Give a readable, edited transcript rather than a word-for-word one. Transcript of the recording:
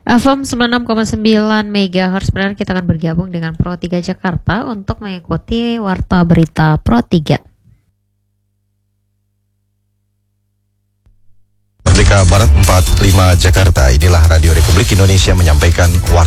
FM 96,9 MHz. Benar, kita akan bergabung dengan Pro 3 Jakarta untuk mengikuti Warta Berita Pro 3. Merdeka Barat 45 Jakarta, inilah Radio Republik Indonesia menyampaikan Warta